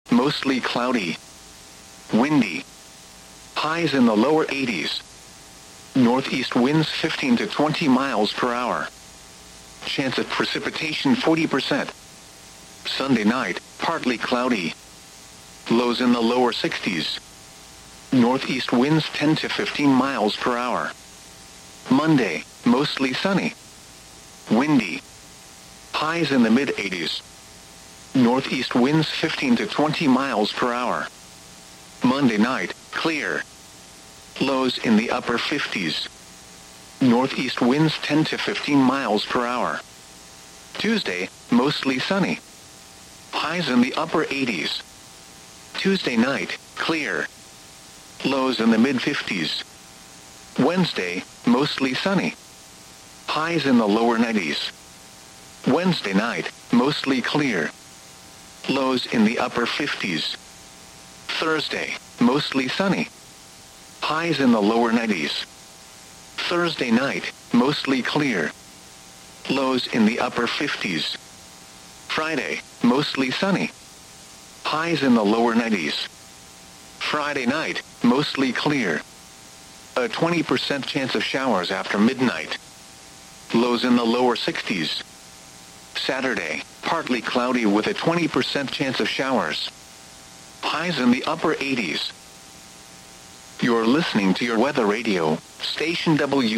mostly cloudy. Windy. Highs in the lower 80s. Northeast winds 15 to 20 miles per hour. Chance of precipitation 40%. Sunday night, partly cloudy. Lows in the lower 60s. Northeast winds 10 to 15 miles per hour. Monday, mostly sunny. Windy. Highs in the mid-80s. Northeast winds 15 to 20 miles per hour. Monday night, clear. Lows in the upper 50s. Northeast winds 10 to 15 miles per hour. Tuesday, mostly sunny. Highs in the upper 80s. Tuesday night, clear. Lows in the mid-50s. Wednesday, mostly sunny. Highs in the lower 90s. Wednesday night, mostly clear. Lows in the upper 50s. Thursday, mostly sunny. Highs in the lower 90s. Thursday night, mostly clear. Lows in the upper 50s. Friday, mostly sunny. Highs in the lower 90s. Friday night, mostly clear. A 20% chance of showers after midnight. Lows in the lower 60s. Saturday, partly cloudy with a 20% chance of showers. Highs in the upper 80s. You're listening to your weather radio, station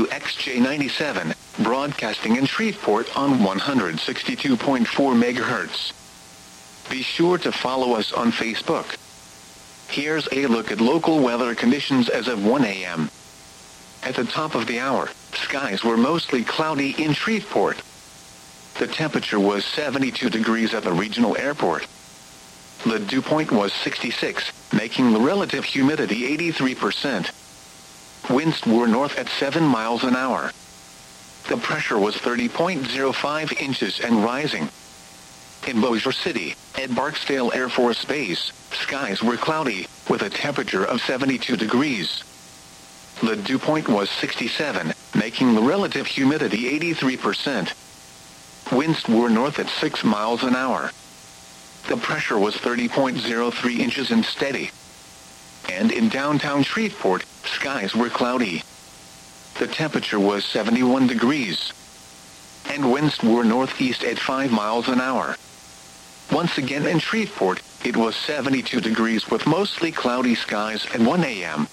WXJ97, broadcasting in Shreveport on 162.4 MHz. Be sure to follow us on Facebook. Here's a look at local weather conditions as of 1 a.m. At the top of the hour, skies were mostly cloudy in Shreveport. The temperature was 72 degrees at the regional airport. The dew point was 66, making the relative humidity 83%. Winds were north at 7 miles an hour. The pressure was 30.05 inches and rising. In Bossier City, at Barksdale Air Force Base, skies were cloudy, with a temperature of 72 degrees. The dew point was 67, making the relative humidity 83%. Winds were north at 6 miles an hour. The pressure was 30.03 inches and steady. And in downtown Shreveport, skies were cloudy. The temperature was 71 degrees. And winds were northeast at 5 miles an hour. Once again in Shreveport, it was 72 degrees with mostly cloudy skies at 1 a.m.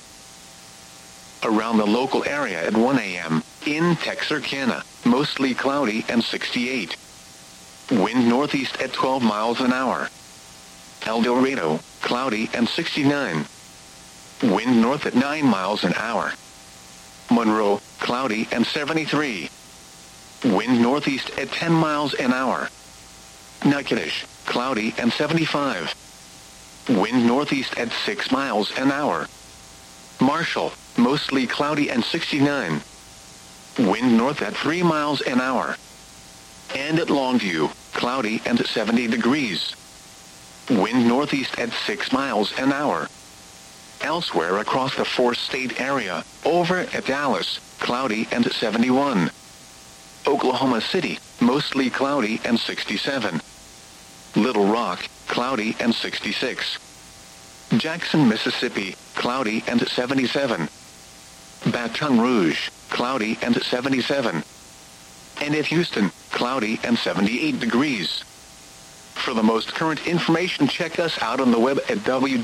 Around the local area at 1 a.m., in Texarkana, mostly cloudy and 68. Wind northeast at 12 miles an hour. El Dorado, cloudy and 69. Wind north at 9 miles an hour. Monroe, cloudy and 73. Wind northeast at 10 miles an hour. Natchitoches, cloudy and 75. Wind northeast at 6 miles an hour. Marshall, mostly cloudy and 69. Wind north at 3 miles an hour. And at Longview, cloudy and 70 degrees. Wind northeast at 6 miles an hour. Elsewhere across the four-state area, over at Dallas, cloudy and 71. Oklahoma City, mostly cloudy and 67. Little Rock, cloudy and 66. Jackson, Mississippi, cloudy and 77. Baton Rouge, cloudy and 77. And at Houston, cloudy and 78 degrees. For the most current information, check us out on the web at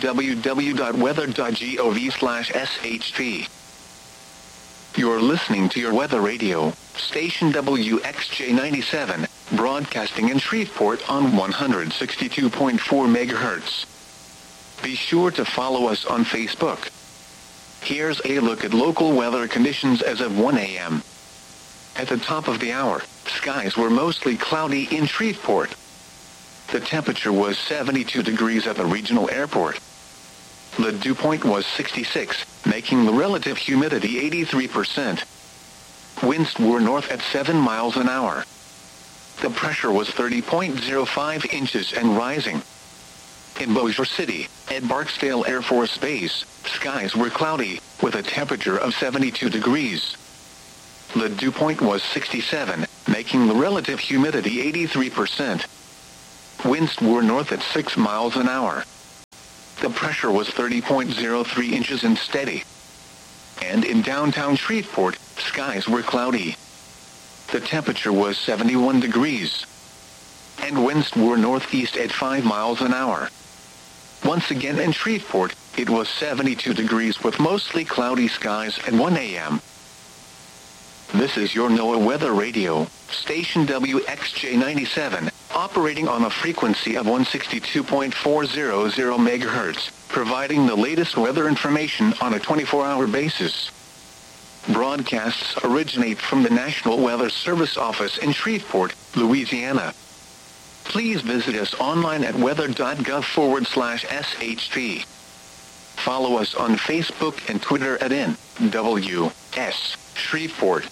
www.weather.gov/SHP. You're listening to your weather radio, station WXJ97, broadcasting in Shreveport on 162.4 MHz. Be sure to follow us on Facebook. Here's a look at local weather conditions as of 1 a.m. At the top of the hour, skies were mostly cloudy in Shreveport. The temperature was 72 degrees at the regional airport. The dew point was 66, making the relative humidity 83%. Winds were north at 7 miles an hour. The pressure was 30.05 inches and rising. In Bossier City, at Barksdale Air Force Base, skies were cloudy, with a temperature of 72 degrees. The dew point was 67, making the relative humidity 83%. Winds were north at 6 miles an hour. The pressure was 30.03 inches and steady. And in downtown Shreveport, skies were cloudy. The temperature was 71 degrees. And winds were northeast at 5 miles an hour. Once again in Shreveport, it was 72 degrees with mostly cloudy skies at 1 a.m. This is your NOAA Weather Radio, station WXJ97, operating on a frequency of 162.400 MHz, providing the latest weather information on a 24-hour basis. Broadcasts originate from the National Weather Service office in Shreveport, Louisiana. Please visit us online at weather.gov/SHP. Follow us on Facebook and Twitter at NWS Shreveport.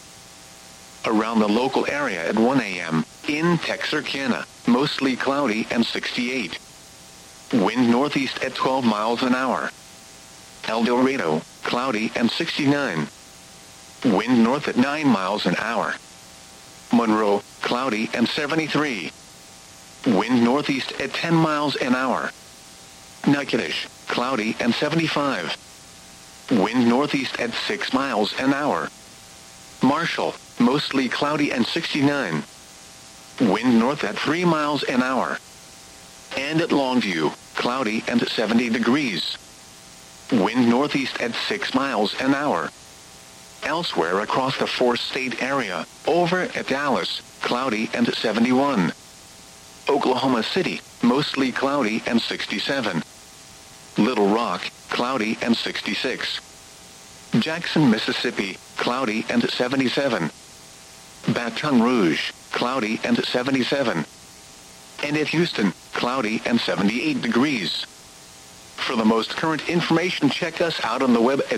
Around the local area at 1 a.m., in Texarkana, mostly cloudy and 68. Wind northeast at 12 miles an hour. El Dorado, cloudy and 69. Wind north at 9 miles an hour. Monroe, cloudy and 73. Wind northeast at 10 miles an hour. Natchitoches, cloudy and 75. Wind northeast at 6 miles an hour. Marshall, mostly cloudy and 69. Wind north at 3 miles an hour. And at Longview, cloudy and 70 degrees. Wind northeast at 6 miles an hour. Elsewhere across the four-state area, over at Dallas, cloudy and 71. Oklahoma City, mostly cloudy and 67. Little Rock, cloudy and 66. Jackson, Mississippi, cloudy and 77. Baton Rouge, cloudy and 77. And at Houston, cloudy and 78 degrees. For the most current information, check us out on the web at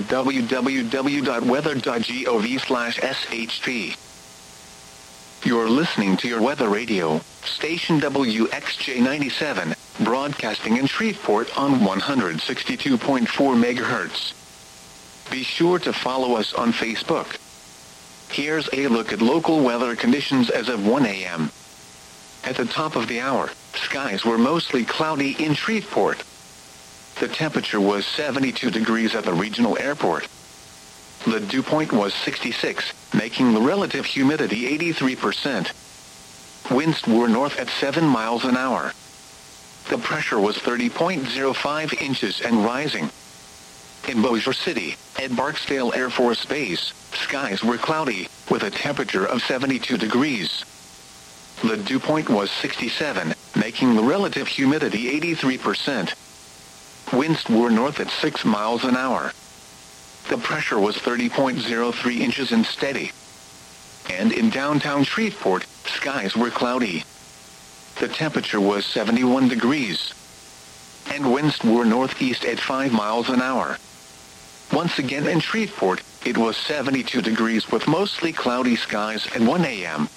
www.weather.gov/SHP. You're listening to your Weather Radio, station WXJ97, broadcasting in Shreveport on 162.4 MHz. Be sure to follow us on Facebook. Here's a look at local weather conditions as of 1 a.m. At the top of the hour, skies were mostly cloudy in Shreveport. The temperature was 72 degrees at the regional airport. The dew point was 66, making the relative humidity 83%. Winds were north at 7 miles an hour. The pressure was 30.05 inches and rising. In Bossier City, at Barksdale Air Force Base, skies were cloudy, with a temperature of 72 degrees. The dew point was 67, making the relative humidity 83%. Winds were north at 6 miles an hour. The pressure was 30.03 inches and steady. And in downtown Shreveport, skies were cloudy. The temperature was 71 degrees. And winds were northeast at 5 miles an hour. Once again in Shreveport, it was 72 degrees with mostly cloudy skies at 1 a.m.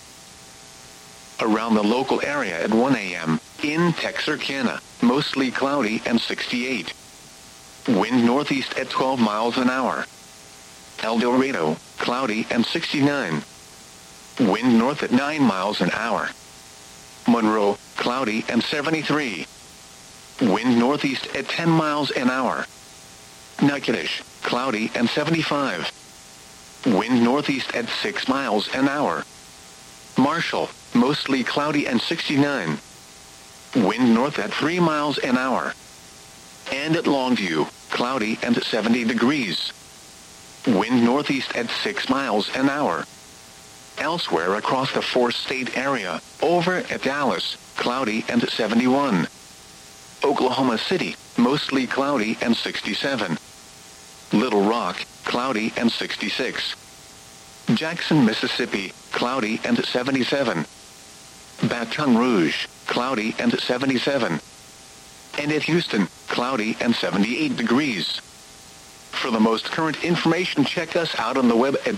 Around the local area at 1 a.m., in Texarkana, mostly cloudy and 68. Wind northeast at 12 miles an hour. El Dorado, cloudy and 69. Wind north at 9 miles an hour. Monroe, cloudy and 73. Wind northeast at 10 miles an hour. Natchitoches, cloudy and 75. Wind northeast at 6 miles an hour. Marshall, mostly cloudy and 69. Wind north at 3 miles an hour. And at Longview, cloudy and 70 degrees. Wind northeast at 6 miles an hour. Elsewhere across the four-state area, over at Dallas, cloudy and 71. Oklahoma City, mostly cloudy and 67. Little Rock, cloudy and 66. Jackson, Mississippi, cloudy and 77. Baton Rouge, cloudy and 77. And at Houston, cloudy and 78 degrees. For the most current information, check us out on the web at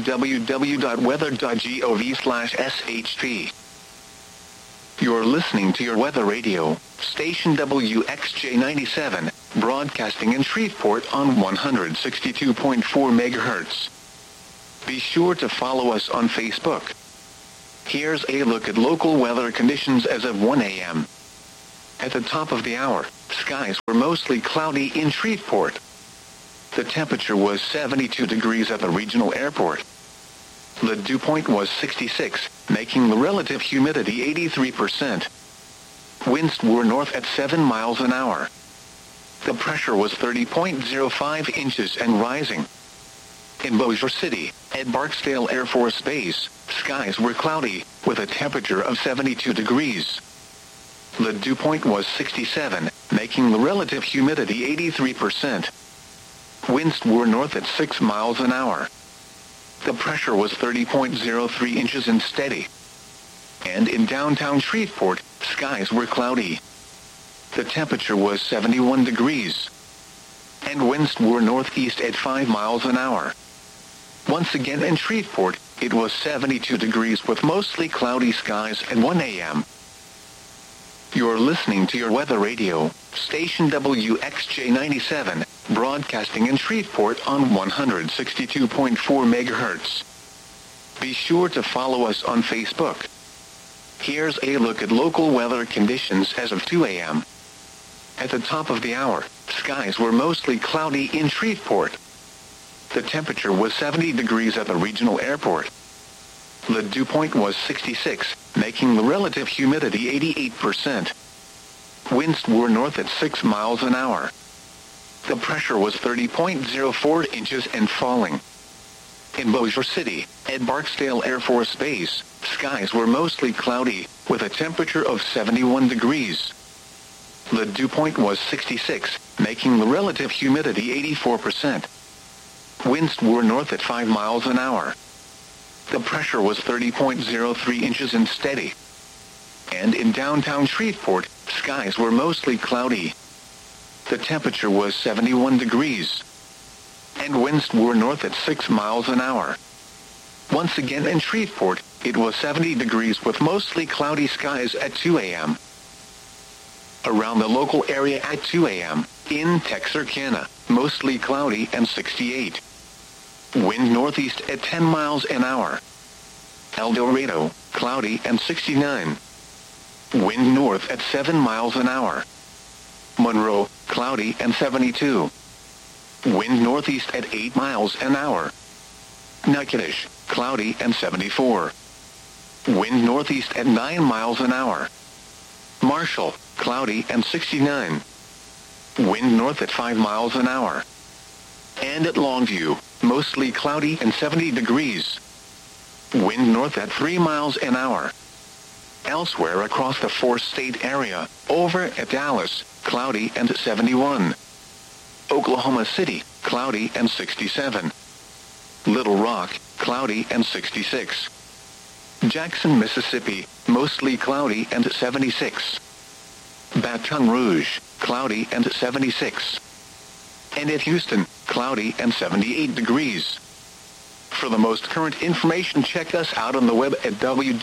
www.weather.gov/SHP. You're listening to your Weather Radio, station WXJ97, broadcasting in Shreveport on 162.4 MHz. Be sure to follow us on Facebook. Here's a look at local weather conditions as of 1 a.m. At the top of the hour, skies were mostly mostly cloudy in Shreveport. The temperature was 72 degrees at the regional airport. The dew point was 66, making the relative humidity 83%. Winds were north at 7 miles an hour. The pressure was 30.05 inches and rising. In Bossier City, at Barksdale Air Force Base, skies were cloudy, with a temperature of 72 degrees. The dew point was 67, making the relative humidity 83%. Winds were north at 6 miles an hour. The pressure was 30.03 inches and steady. And in downtown Shreveport, skies were cloudy. The temperature was 71 degrees. And winds were northeast at 5 miles an hour. Once again in Shreveport, it was 72 degrees with mostly cloudy skies at 1 a.m. You're listening to your weather radio, station WXJ97, broadcasting in Shreveport on 162.4 MHz. Be sure to follow us on Facebook. Here's a look at local weather conditions as of 2 a.m. At the top of the hour, skies were mostly cloudy in Shreveport. The temperature was 70 degrees at the regional airport. The dew point was 66, making the relative humidity 88%. Winds were north at 6 miles an hour. The pressure was 30.04 inches and falling. In Bossier City, at Barksdale Air Force Base, skies were mostly cloudy, with a temperature of 71 degrees. The dew point was 66, making the relative humidity 84%. Winds were north at 5 miles an hour. The pressure was 30.03 inches and steady. And in downtown Shreveport, skies were mostly cloudy. The temperature was 71 degrees. And winds were north at 6 miles an hour. Once again in Shreveport, it was 70 degrees with mostly cloudy skies at 2 a.m. Around the local area at 2 a.m., in Texarkana, mostly cloudy and 68. Wind northeast at 10 miles an hour. El Dorado, cloudy and 69. Wind north at 7 miles an hour. Monroe, cloudy and 72. Wind northeast at 8 miles an hour. Natchitoches, cloudy and 74. Wind northeast at 9 miles an hour. Marshall, cloudy and 69. Wind north at 5 miles an hour. And at Longview, mostly cloudy and 70 degrees. Wind north at 3 miles an hour. Elsewhere across the four-state area, over at Dallas, cloudy and 71. Oklahoma City, cloudy and 67. Little Rock, cloudy and 66. Jackson, Mississippi, mostly cloudy and 76. Baton Rouge, cloudy and 76. And at Houston, cloudy and 78 degrees. For the most current information, check us out on the web at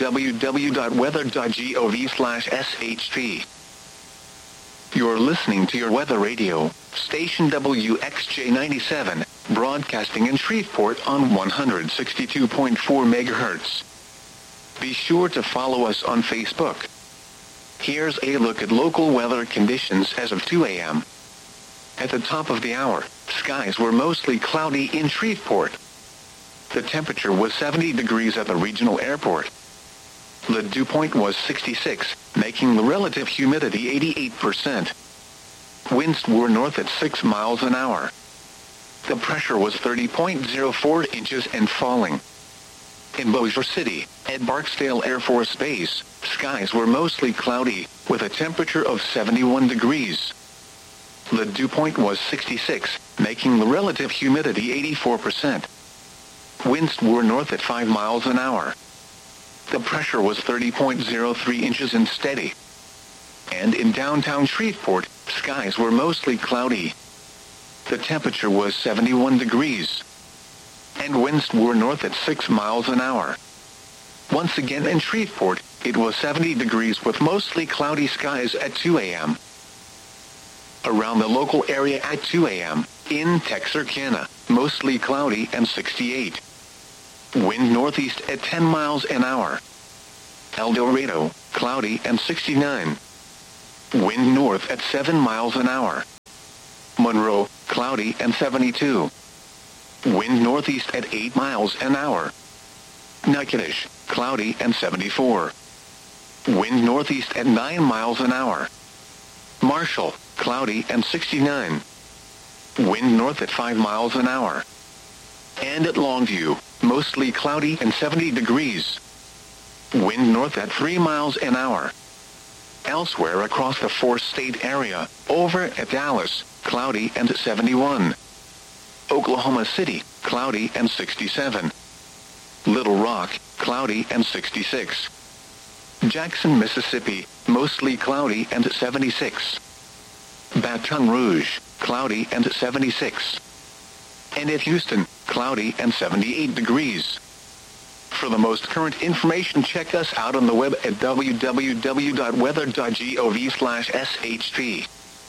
www.weather.gov/shp. You're listening to your weather radio, station WXJ97, broadcasting in Shreveport on 162.4 MHz. Be sure to follow us on Facebook. Here's a look at local weather conditions as of 2 a.m. At the top of the hour, skies were mostly cloudy in Shreveport. The temperature was 70 degrees at the regional airport. The dew point was 66, making the relative humidity 88%. Winds were north at 6 miles an hour. The pressure was 30.04 inches and falling. In Bossier City, at Barksdale Air Force Base, skies were mostly cloudy, with a temperature of 71 degrees. The dew point was 66, making the relative humidity 84%. Winds were north at 5 miles an hour. The pressure was 30.03 inches and steady. And in downtown Shreveport, skies were mostly cloudy. The temperature was 71 degrees. And winds were north at 6 miles an hour. Once again in Shreveport, it was 70 degrees with mostly cloudy skies at 2 a.m. Around the local area at 2 a.m., in Texarkana, mostly cloudy and 68. Wind northeast at 10 miles an hour. El Dorado, cloudy and 69. Wind north at 7 miles an hour. Monroe, cloudy and 72. Wind northeast at 8 miles an hour. Natchitoches, cloudy and 74. Wind northeast at 9 miles an hour. Marshall, cloudy and 69. Wind north at 5 miles an hour. And at Longview, mostly cloudy and 70 degrees. Wind north at 3 miles an hour. Elsewhere across the four-state area, over at Dallas, cloudy and 71. Oklahoma City, cloudy and 67. Little Rock, cloudy and 66. Jackson, Mississippi, mostly cloudy and 76. Baton Rouge, cloudy and 76. And at Houston, cloudy and 78 degrees. For the most current information, check us out on the web at www.weather.gov/SHP.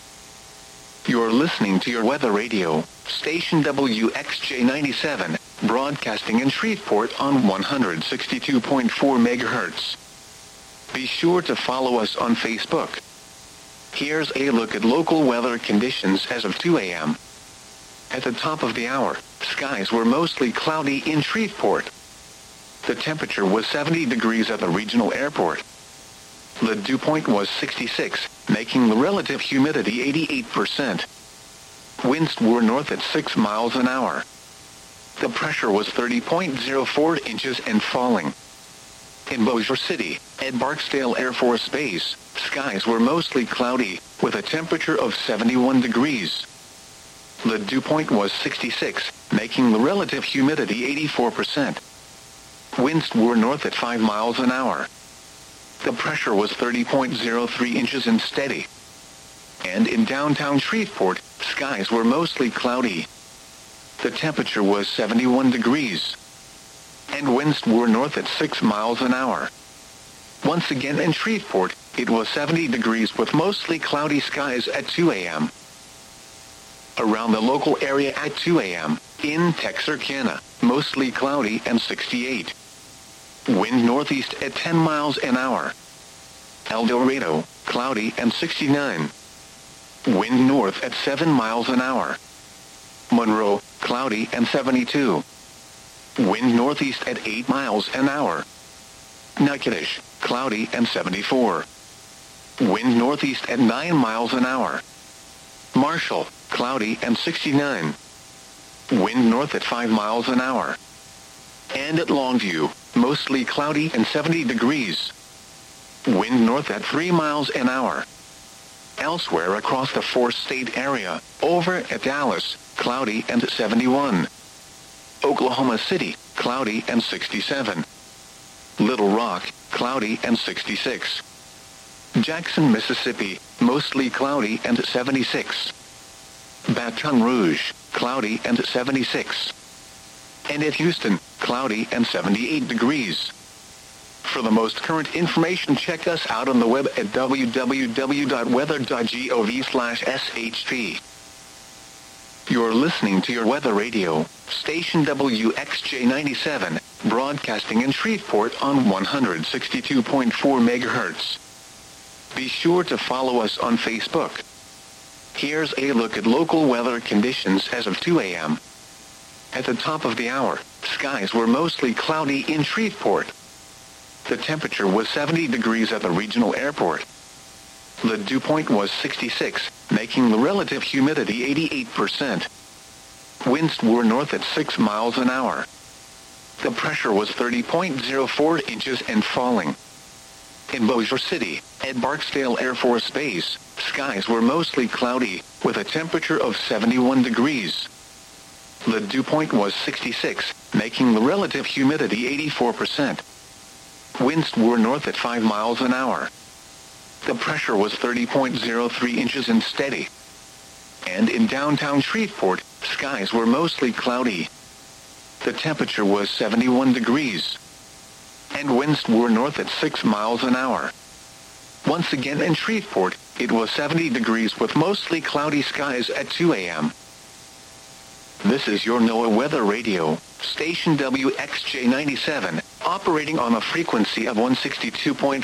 You're listening to your weather radio, station WXJ97, broadcasting in Shreveport on 162.4 megahertz. Be sure to follow us on Facebook. Here's a look at local weather conditions as of 2 a.m. At the top of the hour, skies were mostly cloudy in Shreveport. The temperature was 70 degrees at the regional airport. The dew point was 66, making the relative humidity 88%. Winds were north at 6 miles an hour. The pressure was 30.04 inches and falling. In Bossier City, at Barksdale Air Force Base, skies were mostly cloudy, with a temperature of 71 degrees. The dew point was 66, making the relative humidity 84%. Winds were north at 5 miles an hour. The pressure was 30.03 inches and steady. And in downtown Shreveport, skies were mostly cloudy. The temperature was 71 degrees. And winds were north at 6 miles an hour. Once again in Shreveport, it was 70 degrees with mostly cloudy skies at 2 a.m. Around the local area at 2 a.m., in Texarkana, mostly cloudy and 68. Wind northeast at 10 miles an hour. El Dorado, cloudy and 69. Wind north at 7 miles an hour. Monroe, cloudy and 72. Wind northeast at 8 miles an hour. Natchitoches, cloudy and 74. Wind northeast at 9 miles an hour. Marshall, cloudy and 69. Wind north at 5 miles an hour. And at Longview, mostly cloudy and 70 degrees. Wind north at 3 miles an hour. Elsewhere across the four-state area, over at Dallas, cloudy and 71. Oklahoma City, cloudy and 67. Little Rock, cloudy and 66. Jackson, Mississippi, mostly cloudy and 76. Baton Rouge, cloudy and 76. And at Houston, cloudy and 78 degrees. For the most current information, check us out on the web at www.weather.gov/SHP. You're listening to your weather radio, station WXJ97, broadcasting in Shreveport on 162.4 megahertz. Be sure to follow us on Facebook. Here's a look at local weather conditions as of 2 a.m. At the top of the hour, skies were mostly cloudy in Shreveport. The temperature was 70 degrees at the regional airport. The dew point was 66, making the relative humidity 88%. Winds were north at 6 miles an hour. The pressure was 30.04 inches and falling. In Bossier City, at Barksdale Air Force Base, skies were mostly cloudy, with a temperature of 71 degrees. The dew point was 66, making the relative humidity 84%. Winds were north at 5 miles an hour. The pressure was 30.03 inches and steady. And in downtown Shreveport, skies were mostly cloudy. The temperature was 71 degrees. And winds were north at 6 miles an hour. Once again in Shreveport, it was 70 degrees with mostly cloudy skies at 2 a.m. This is your NOAA Weather Radio, station WXJ97, operating on a frequency of 162.400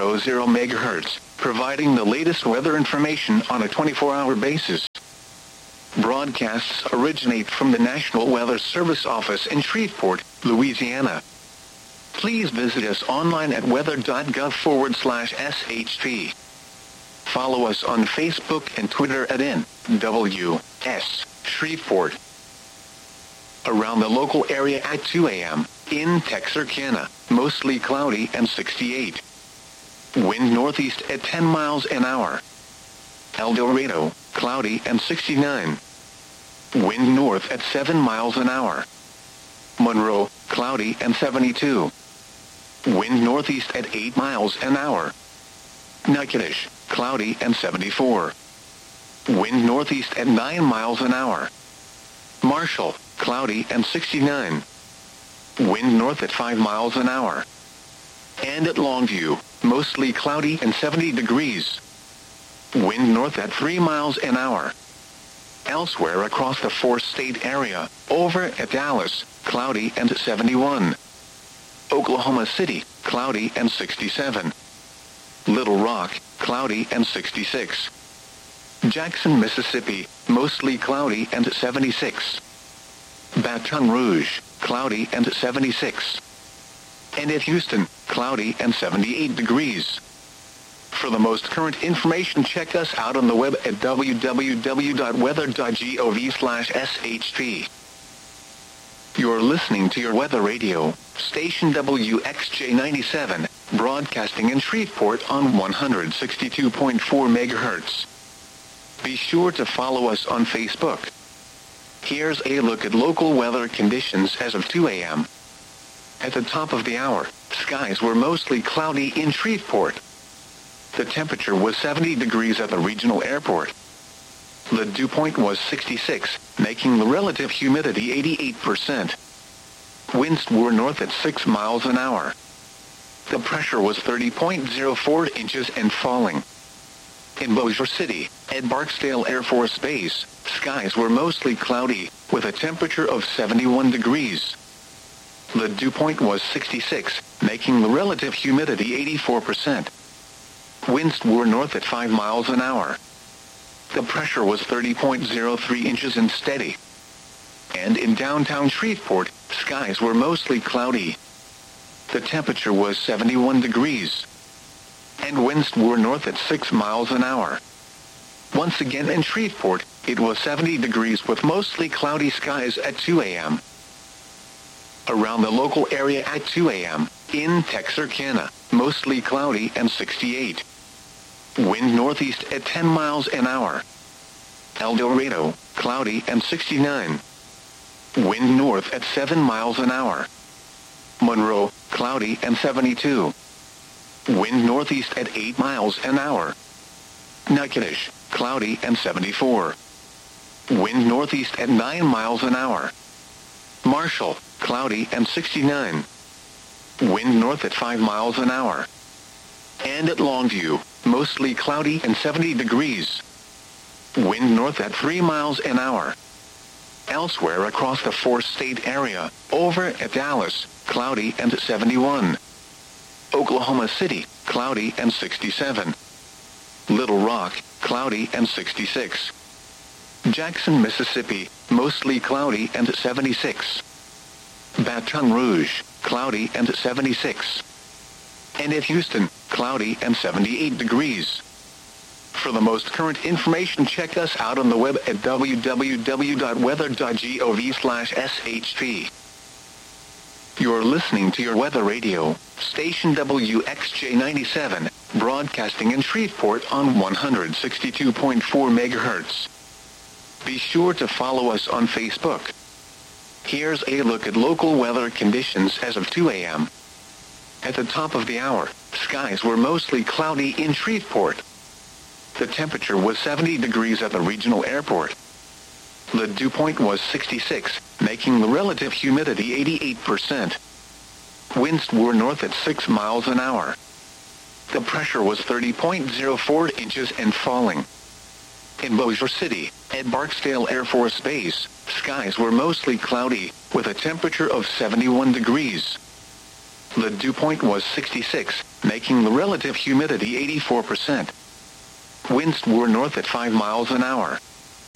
megahertz, providing the latest weather information on a 24-hour basis. Broadcasts originate from the National Weather Service office in Shreveport, Louisiana. Please visit us online at weather.gov/SHP. Follow us on Facebook and Twitter at NWS Shreveport. Around the local area at 2 a.m., in Texarkana, mostly cloudy and 68. Wind northeast at 10 miles an hour. El Dorado, cloudy and 69. Wind north at 7 miles an hour. Monroe, cloudy and 72. Wind northeast at 8 miles an hour. Natchitoches, cloudy and 74. Wind northeast at 9 miles an hour. Marshall, cloudy and 69. Wind north at 5 miles an hour. And at Longview, mostly cloudy and 70 degrees. Wind north at 3 miles an hour. Elsewhere across the four-state area, over at Dallas, cloudy and 71. Oklahoma City, cloudy and 67. Little Rock, cloudy and 66. Jackson, Mississippi, mostly cloudy and 76. Baton Rouge, cloudy and 76. And at Houston, cloudy and 78 degrees. For the most current information, check us out on the web at www.weather.gov/SHP. You're listening to your weather radio, station WXJ97, broadcasting in Shreveport on 162.4 megahertz. Be sure to follow us on Facebook. Here's a look at local weather conditions as of 2 a.m. At the top of the hour, skies were mostly cloudy in Shreveport. The temperature was 70 degrees at the regional airport. The dew point was 66, making the relative humidity 88%. Winds were north at 6 miles an hour. The pressure was 30.04 inches and falling. In Bossier City, at Barksdale Air Force Base, skies were mostly cloudy, with a temperature of 71 degrees. The dew point was 66, making the relative humidity 84%. Winds were north at 5 miles an hour. The pressure was 30.03 inches and steady. And in downtown Shreveport, skies were mostly cloudy. The temperature was 71 degrees. And winds were north at 6 miles an hour. Once again in Shreveport, it was 70 degrees with mostly cloudy skies at 2 a.m. Around the local area at 2 a.m., in Texarkana, mostly cloudy and 68. Wind northeast at 10 miles an hour. El Dorado, cloudy and 69. Wind north at 7 miles an hour. Monroe, cloudy and 72. Wind northeast at 8 miles an hour. Natchitoches, cloudy and 74. Wind northeast at 9 miles an hour. Marshall, cloudy and 69. Wind north at 5 miles an hour. And at Longview, mostly cloudy and 70 degrees. Wind north at 3 miles an hour. Elsewhere across the four-state area, over at Dallas, cloudy and 71. Oklahoma City, cloudy and 67. Little Rock, cloudy and 66. Jackson, Mississippi, mostly cloudy and 76. Baton Rouge, cloudy and 76. And at Houston, cloudy and 78 degrees. For the most current information, check us out on the web at www.weather.gov/SHP. You're listening to your weather radio, station WXJ97, broadcasting in Shreveport on 162.4 megahertz. Be sure to follow us on Facebook. Here's a look at local weather conditions as of 2 a.m. At the top of the hour, skies were mostly cloudy in Shreveport. The temperature was 70 degrees at the regional airport. The dew point was 66, making the relative humidity 88%. Winds were north at 6 miles an hour. The pressure was 30.04 inches and falling. In Bossier City, at Barksdale Air Force Base, skies were mostly cloudy, with a temperature of 71 degrees. The dew point was 66, making the relative humidity 84%. Winds were north at 5 miles an hour.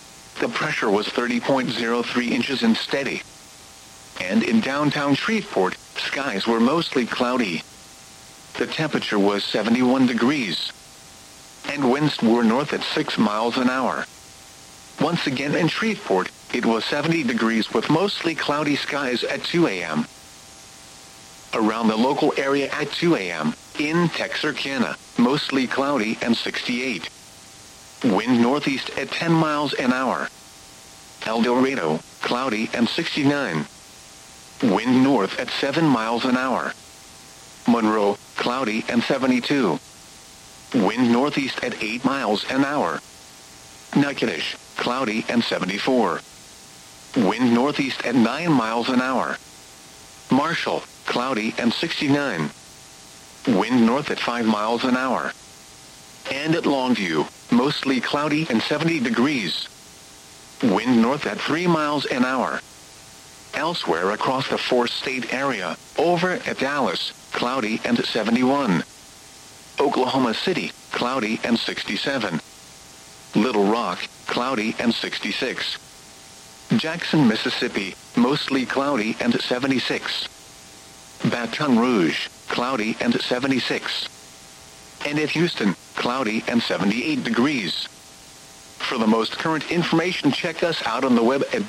The pressure was 30.03 inches and steady. And in downtown Shreveport, skies were mostly cloudy. The temperature was 71 degrees. And winds were north at 6 miles an hour. Once again in Shreveport, it was 70 degrees with mostly cloudy skies at 2 a.m. Around the local area at 2 a.m., in Texarkana, mostly cloudy and 68. Wind northeast at 10 miles an hour. El Dorado, cloudy and 69. Wind north at 7 miles an hour. Monroe, cloudy and 72. Wind northeast at 8 miles an hour. Natchitoches, cloudy and 74. Wind northeast at 9 miles an hour. Marshall, cloudy and 69. Wind north at 5 miles an hour. And at Longview, mostly cloudy and 70 degrees. Wind north at 3 miles an hour. Elsewhere across the four-state area, over at Dallas, cloudy and 71. Oklahoma City, cloudy and 67. Little Rock, cloudy and 66. Jackson, Mississippi, mostly cloudy and 76. Baton Rouge, cloudy and 76. And at Houston, cloudy and 78 degrees. For the most current information, check us out on the web at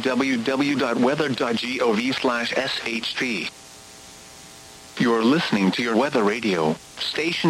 www.weather.gov/SHP. You're listening to your weather radio, station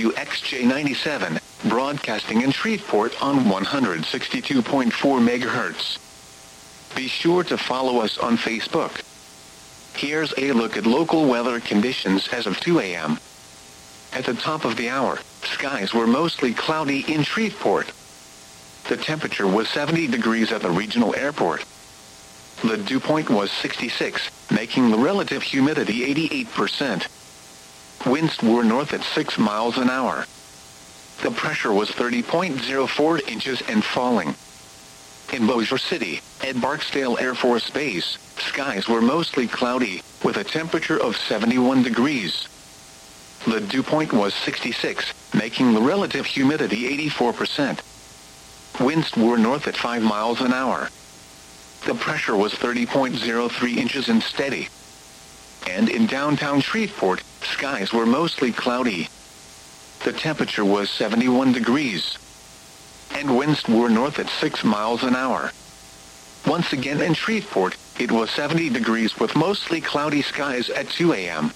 WXJ97, broadcasting in Shreveport on 162.4 MHz. Be sure to follow us on Facebook. Here's a look at local weather conditions as of 2 a.m. At the top of the hour, skies were mostly cloudy in Shreveport. The temperature was 70 degrees at the regional airport. The dew point was 66, making the relative humidity 88%. Winds were north at 6 miles an hour. The pressure was 30.04 inches and falling. In Bossier City, at Barksdale Air Force Base, skies were mostly cloudy, with a temperature of 71 degrees. The dew point was 66, making the relative humidity 84%. Winds were north at 5 miles an hour. The pressure was 30.03 inches and steady. And in downtown Shreveport, skies were mostly cloudy. The temperature was 71 degrees. And winds were north at 6 miles an hour. Once again in Shreveport, it was 70 degrees with mostly cloudy skies at 2 a.m.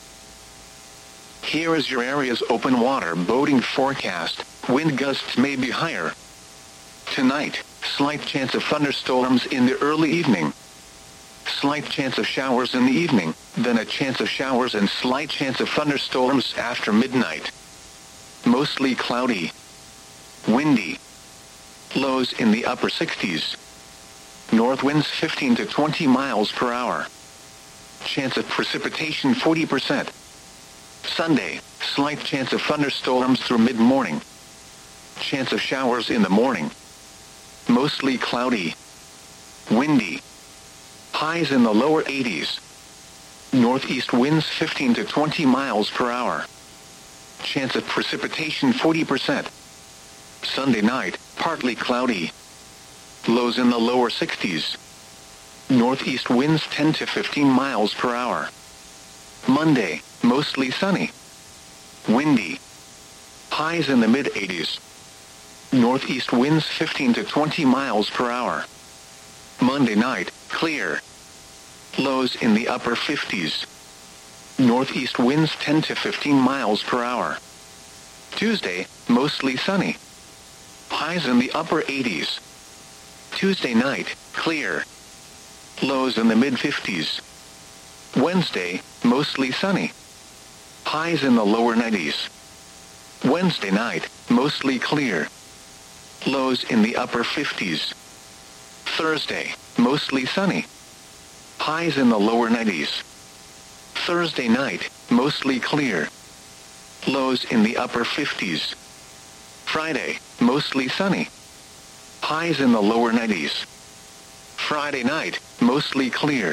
Here is your area's open water boating forecast. Wind gusts may be higher. Tonight, slight chance of thunderstorms in the early evening. Slight chance of showers in the evening, then a chance of showers and slight chance of thunderstorms after midnight. Mostly cloudy. Windy. Lows in the upper 60s. North winds 15 to 20 miles per hour. Chance of precipitation 40%. Sunday, slight chance of thunderstorms through mid-morning. Chance of showers in the morning. Mostly cloudy. Windy. Highs in the lower 80s. Northeast winds 15 to 20 miles per hour. Chance of precipitation 40%. Sunday night, partly cloudy. Lows in the lower 60s. Northeast winds 10 to 15 miles per hour. Monday, mostly sunny. Windy. Highs in the mid-80s. Northeast winds 15 to 20 miles per hour. Monday night, clear. Lows in the upper 50s. Northeast winds 10 to 15 miles per hour. Tuesday, mostly sunny. Highs in the upper 80s. Tuesday night, clear. Lows in the mid-50s. Wednesday, mostly sunny. Highs in the lower 90s. Wednesday night, mostly clear. Lows in the upper 50s. Thursday, mostly sunny. Highs in the lower 90s. Thursday night, mostly clear. Lows in the upper 50s. Friday, mostly sunny. Highs in the lower 90s. Friday night, mostly clear.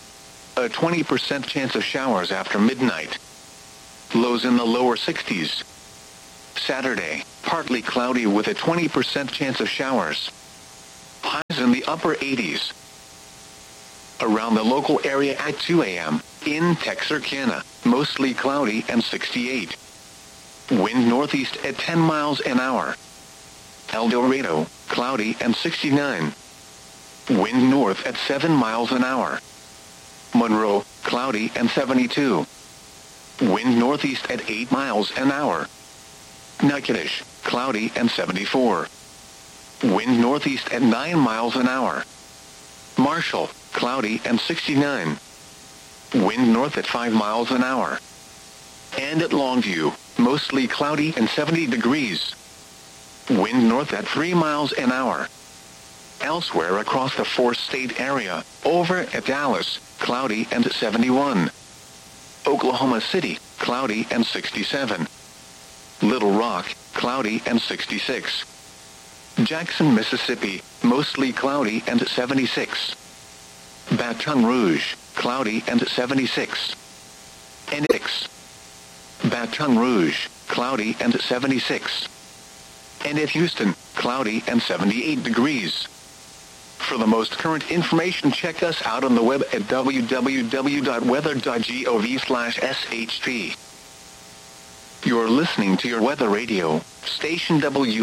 A 20% chance of showers after midnight. Lows in the lower 60s. Saturday, partly cloudy with a 20% chance of showers. Highs in the upper 80s. Around the local area at 2 a.m., in Texarkana, mostly cloudy and 68. Wind northeast at 10 miles an hour. El Dorado, cloudy and 69. Wind north at 7 miles an hour. Monroe, cloudy and 72. Wind northeast at 8 miles an hour. Natchitoches, cloudy and 74. Wind northeast at 9 miles an hour. Marshall, cloudy and 69. Wind north at 5 miles an hour. And at Longview, mostly cloudy and 70 degrees. Wind north at 3 miles an hour. Elsewhere across the four-state area, over at Dallas, cloudy and 71. Oklahoma City, cloudy and 67. Little Rock, cloudy and 66. Jackson, Mississippi, mostly cloudy and 76. Baton Rouge, cloudy and 76. And Baton Rouge, cloudy and 76. And at Houston, cloudy and 78 degrees. For the most current information, check us out on the web at www.weather.gov/SHP. You're listening to your weather radio, station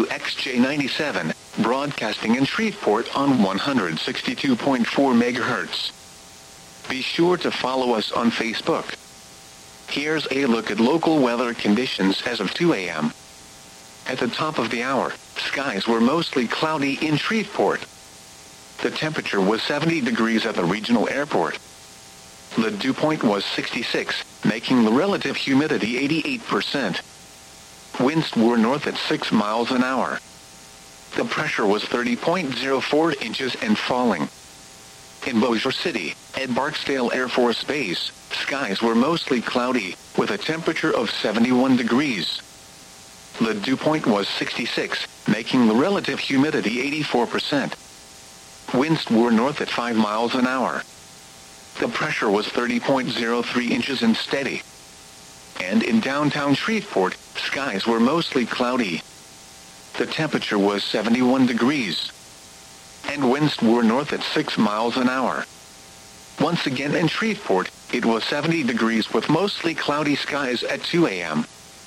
WXJ97, broadcasting in Shreveport on 162.4 MHz. Be sure to follow us on Facebook. Here's a look at local weather conditions as of 2 a.m. At the top of the hour, skies were mostly cloudy in Shreveport. The temperature was 70 degrees at the regional airport. The dew point was 66, making the relative humidity 88%. Winds were north at 6 miles an hour. The pressure was 30.04 inches and falling. In Bossier City, at Barksdale Air Force Base, skies were mostly cloudy, with a temperature of 71 degrees. The dew point was 66, making the relative humidity 84%. Winds were north at 5 miles an hour. The pressure was 30.03 inches and steady. And in downtown Shreveport, skies were mostly cloudy. The temperature was 71 degrees. And winds were north at 6 miles an hour. Once again in Shreveport, it was 70 degrees with mostly cloudy skies at 2 a.m.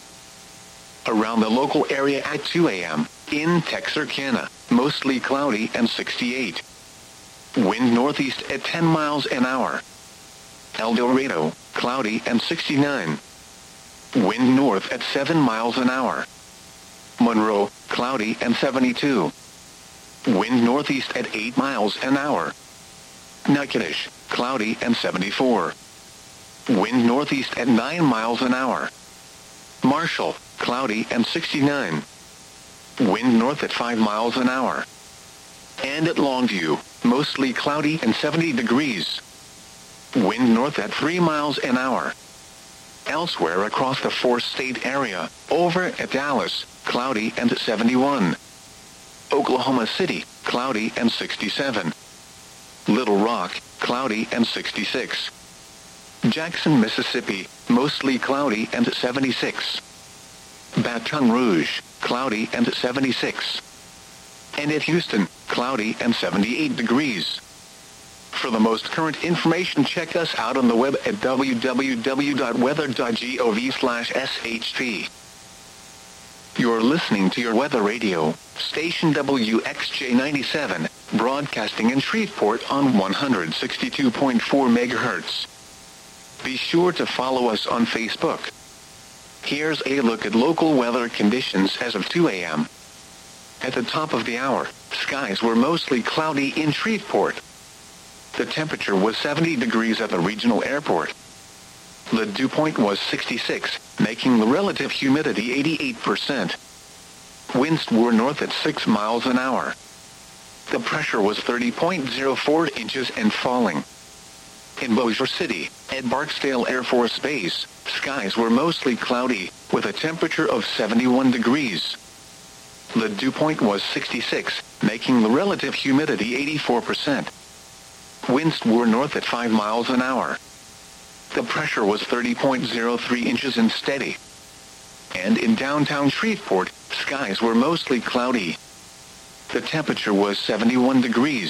Around the local area at 2 a.m., in Texarkana, mostly cloudy and 68. Wind northeast at 10 miles an hour. El Dorado, cloudy and 69. Wind north at 7 miles an hour. Monroe, cloudy and 72. Wind northeast at 8 miles an hour. Natchitoches, cloudy and 74. Wind northeast at 9 miles an hour. Marshall, cloudy and 69. Wind north at 5 miles an hour. And at Longview, mostly cloudy and 70 degrees. Wind north at 3 miles an hour. Elsewhere across the four-state area, over at Dallas, cloudy and 71. Oklahoma City, cloudy and 67. Little Rock, cloudy and 66. Jackson, Mississippi, mostly cloudy and 76. Baton Rouge, cloudy and 76. And at Houston, cloudy and 78 degrees. For the most current information, check us out on the web at www.weather.gov/SHP. You're listening to your weather radio, station WXJ97, broadcasting in Shreveport on 162.4 MHz. Be sure to follow us on Facebook. Here's a look at local weather conditions as of 2 a.m. At the top of the hour, skies were mostly cloudy in Shreveport. The temperature was 70 degrees at the regional airport. The dew point was 66, making the relative humidity 88%. Winds were north at 6 miles an hour. The pressure was 30.04 inches and falling. In Bossier City, at Barksdale Air Force Base, skies were mostly cloudy, with a temperature of 71 degrees. The dew point was 66, making the relative humidity 84%. Winds were north at 5 miles an hour. The pressure was 30.03 inches and steady. And in downtown Shreveport, skies were mostly cloudy. The temperature was 71 degrees.